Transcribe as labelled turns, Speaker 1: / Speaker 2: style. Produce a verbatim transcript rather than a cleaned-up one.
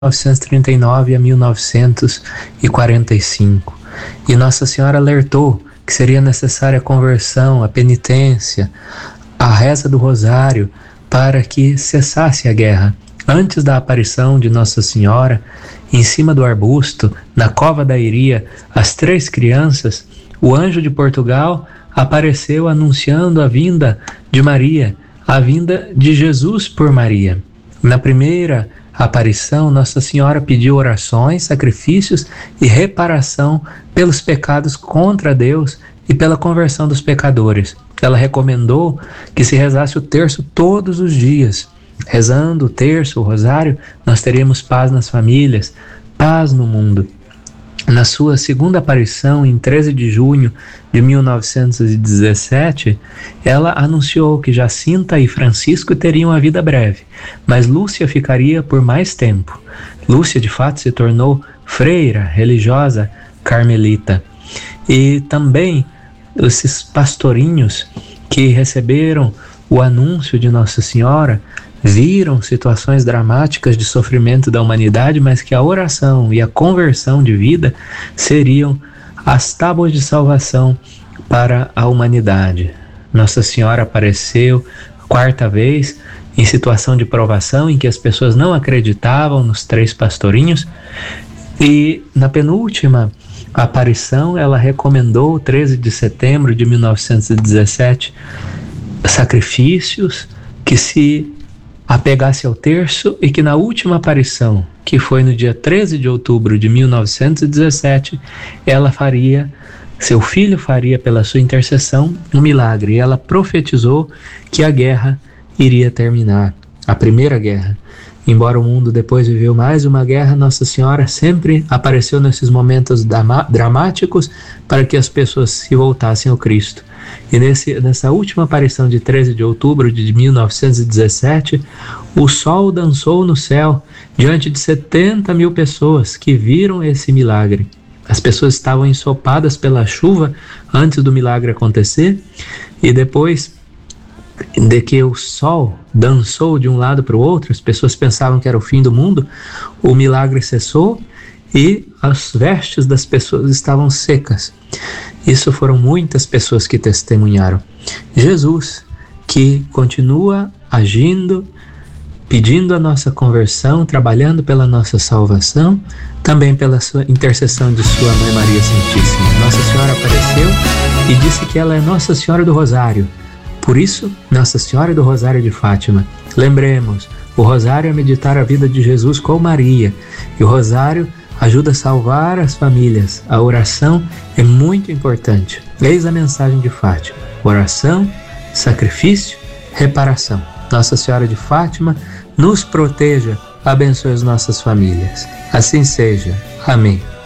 Speaker 1: novecentos e trinta e nove a mil novecentos e quarenta e cinco. E Nossa Senhora alertou que seria necessária a conversão, a penitência, a reza do rosário para que cessasse a guerra. Antes da aparição de Nossa Senhora, em cima do arbusto, na cova da Iria, as três crianças, o anjo de Portugal apareceu anunciando a vinda de Maria, a vinda de Jesus por Maria. Na primeira aparição, Nossa Senhora pediu orações, sacrifícios e reparação pelos pecados contra Deus e pela conversão dos pecadores. Ela recomendou que se rezasse o terço todos os dias. Rezando o terço, o rosário, nós teríamos paz nas famílias, paz no mundo. Na sua segunda aparição, em treze de junho de mil novecentos e dezessete, ela anunciou que Jacinta e Francisco teriam a vida breve, mas Lúcia ficaria por mais tempo. Lúcia, de fato, se tornou freira religiosa carmelita. E também esses pastorinhos que receberam o anúncio de Nossa Senhora viram situações dramáticas de sofrimento da humanidade, mas que a oração e a conversão de vida seriam as tábuas de salvação para a humanidade. Nossa Senhora apareceu quarta vez em situação de provação em que as pessoas não acreditavam nos três pastorinhos, e na penúltima aparição ela recomendou, treze de setembro de mil novecentos e dezessete, sacrifícios, que se apegasse ao terço, e que na última aparição, que foi no dia treze de outubro de mil novecentos e dezessete, ela faria, seu filho faria pela sua intercessão um milagre. E ela profetizou que a guerra iria terminar, a primeira guerra. Embora o mundo depois viveu mais uma guerra, Nossa Senhora sempre apareceu nesses momentos dramáticos para que as pessoas se voltassem ao Cristo. E nesse, nessa última aparição de treze de outubro de mil novecentos e dezessete, o sol dançou no céu diante de setenta mil pessoas que viram esse milagre. As pessoas estavam ensopadas pela chuva antes do milagre acontecer, e depois de que o sol dançou de um lado para o outro, as pessoas pensavam que era o fim do mundo, o milagre cessou e as vestes das pessoas estavam secas. Isso foram muitas pessoas que testemunharam. Jesus, que continua agindo, pedindo a nossa conversão, trabalhando pela nossa salvação, também pela sua intercessão de sua Mãe Maria Santíssima. Nossa Senhora apareceu e disse que ela é Nossa Senhora do Rosário. Por isso, Nossa Senhora do Rosário de Fátima. Lembremos, o rosário é meditar a vida de Jesus com Maria, e o rosário ajuda a salvar as famílias. A oração é muito importante. Eis a mensagem de Fátima: oração, sacrifício, reparação. Nossa Senhora de Fátima nos proteja, abençoe as nossas famílias. Assim seja. Amém.